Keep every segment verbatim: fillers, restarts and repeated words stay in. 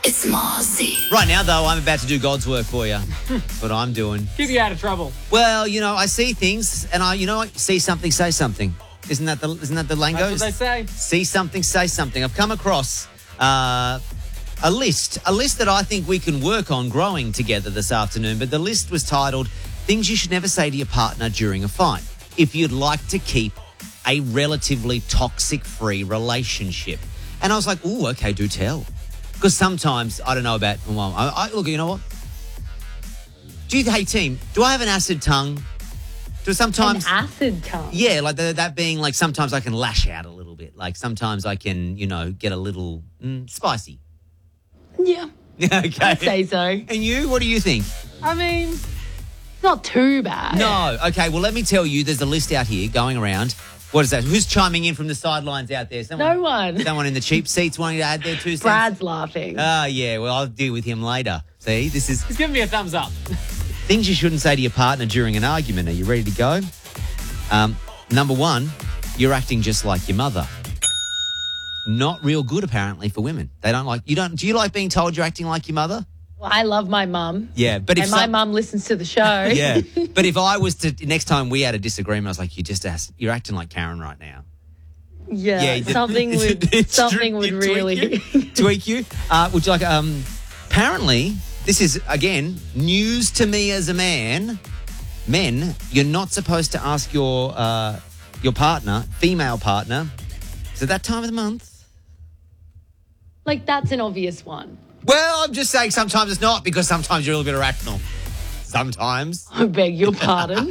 It's Marzi. Right now, though, I'm about to do God's work for you. That's what I'm doing. Keep you out of trouble. Well, you know, I see things, and I, you know, I see something, say something. Isn't that the isn't that the lingo? That's what they say. See something, say something. I've come across uh, a list, a list that I think we can work on growing together this afternoon. But the list was titled "Things You Should Never Say to Your Partner During a Fight If You'd Like to Keep a Relatively Toxic-Free Relationship." And I was like, "Ooh, okay, do tell." Because sometimes, I don't know about, well, I, I, look, you know what? Do you, hey, team, do I have an acid tongue? Do sometimes... An acid tongue? Yeah, like the, that being like sometimes I can lash out a little bit. Like sometimes I can, you know, get a little mm, spicy. Yeah. Okay. I'd say so. And you, what do you think? I mean, not too bad. No. Okay, well, let me tell you, there's a list out here going around. What is that? Who's chiming in from the sidelines out there? Someone, No one. Someone in the cheap seats wanting to add their two cents? Brad's laughing. Ah, yeah, well, I'll deal with him later. See, this is... he's giving me a thumbs up. Things you shouldn't say to your partner during an argument. Are you ready to go? Um, number one, you're acting just like your mother. Not real good, apparently, for women. They don't like... You don't... Do you like being told you're acting like your mother? Well, I love my mum. Yeah, but if And my some- mum listens to the show. Yeah, but if I was to... Next time we had a disagreement, I was like, you just asked, you're acting like Karen right now. Yeah, Yeah, you- something would It's something true. would You tweak really you. Tweak you. Uh, would you like... Um, apparently, this is, again, news to me as a man. Men, you're not supposed to ask your uh, your partner, female partner, is it that time of the month? like that's an obvious one. Well, I'm just saying sometimes it's not, because sometimes you're a little bit irrational. Sometimes. I beg your pardon.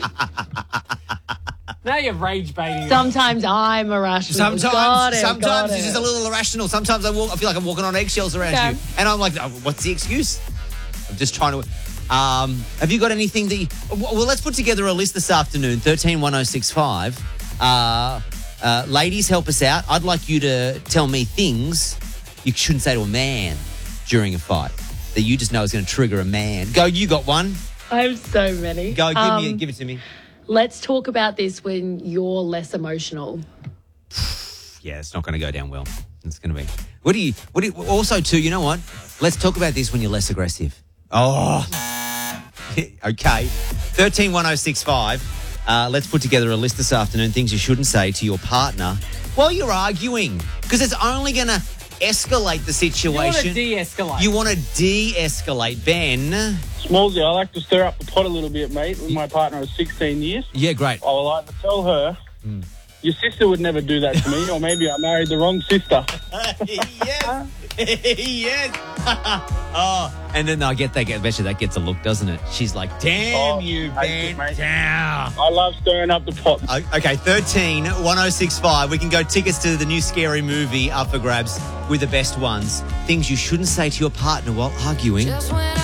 Now you're rage baiting. Sometimes I'm irrational. Sometimes, got it, sometimes got it's it. just a little irrational. Sometimes I walk, I feel like I'm walking on eggshells around Okay. you, and I'm like, oh, what's the excuse? I'm just trying to. Um, have you got anything that? You, well, let's put together a list this afternoon. Thirteen one zero six five. Uh, uh, ladies, help us out. I'd like you to tell me things you shouldn't say to a man during a fight that you just know is going to trigger a man. Go, you got one. I have so many. Go, give Um, me, give it to me. Let's talk about this when you're less emotional. Yeah, it's not going to go down well. It's going to be. What do you? What do you? Also, too, you know what? Let's talk about this when you're less aggressive. Oh, okay. Thirteen one zero six five. Uh, let's put together a list this afternoon. Things you shouldn't say to your partner while you're arguing, because it's only going to escalate the You want to situation. de-escalate. You want to de-escalate, Ben. Smallsy, I like to stir up the pot a little bit, mate. With my partner of sixteen years, Yeah, great. I will either tell her, your sister would never do that to me, or maybe I married the wrong sister. Yes. Yes. Oh, and then I get that. I bet you that gets a look, doesn't it? She's like, "Damn Oh, you, I Ben, do, mate. down." I love stirring up the pot. Okay, thirteen one zero six five. We can go tickets to the new Scary Movie up for grabs with the best ones. Things you shouldn't say to your partner while arguing. Just when